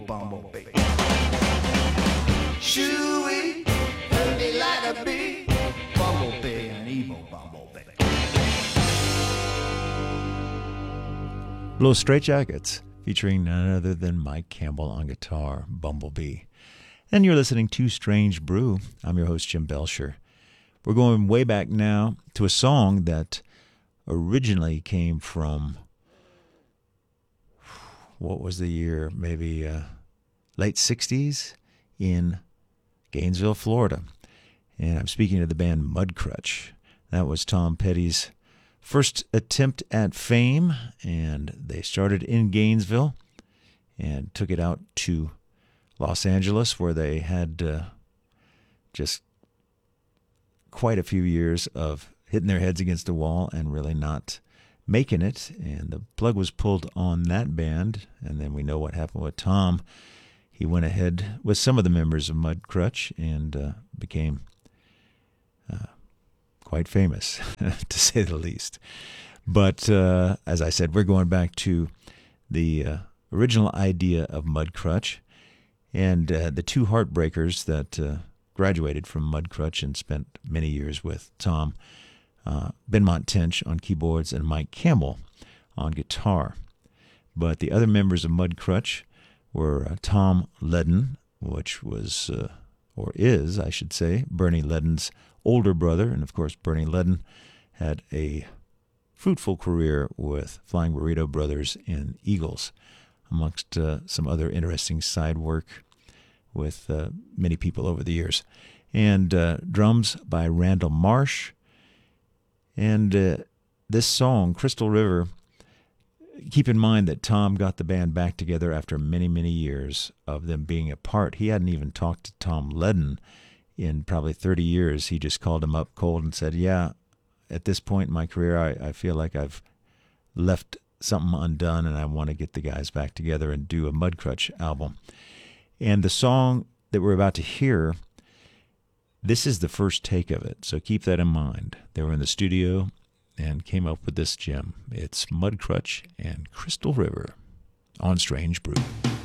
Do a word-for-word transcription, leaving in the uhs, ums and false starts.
bumblebee. Shoo-wee, heard me like a bee. Bumblebee, an evil bumblebee. Los Straitjackets, featuring none other than Mike Campbell on guitar, Bumblebee. And you're listening to Strange Brew. I'm your host, Jim Belcher. We're going way back now to a song that originally came from, what was the year? Maybe uh, late sixties in Gainesville, Florida. And I'm speaking of the band Mudcrutch. That was Tom Petty's first attempt at fame, and they started in Gainesville and took it out to Los Angeles, where they had uh, just quite a few years of hitting their heads against the wall and really not making it. And the plug was pulled on that band, and then we know what happened with Tom. He went ahead with some of the members of Mudcrutch and uh, became uh, quite famous, to say the least. But uh, as I said, we're going back to the uh, original idea of Mudcrutch and uh, the two Heartbreakers that uh, graduated from Mudcrutch and spent many years with Tom. Uh, Benmont Tench on keyboards and Mike Campbell on guitar. But the other members of Mudcrutch were uh, Tom Ledden, which was, uh, or is, I should say, Bernie Ledden's older brother. And of course, Bernie Ledden had a fruitful career with Flying Burrito Brothers and Eagles, amongst uh, some other interesting side work with uh, many people over the years. And uh, drums by Randall Marsh. And uh, this song, Crystal River, keep in mind that Tom got the band back together after many, many years of them being apart. He hadn't even talked to Tom Ledden in probably thirty years. He just called him up cold and said, yeah, at this point in my career, I, I feel like I've left something undone, and I want to get the guys back together and do a Mudcrutch album. And the song that we're about to hear, this is the first take of it, so keep that in mind. They were in the studio and came up with this gem. It's Mudcrutch and Crystal River on Strange Brew.